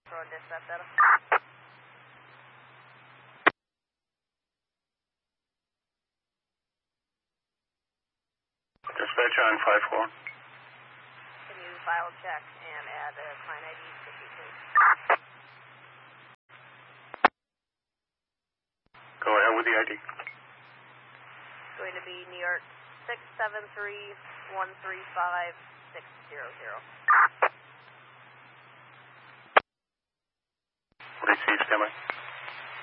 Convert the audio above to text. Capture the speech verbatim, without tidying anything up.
Throw dispatch data. Dispatch on five four. Can you file check and add a client I D to the please? Go ahead with the I D. It's going to be New York six seven three one three five six zero zero. Receive, stand by.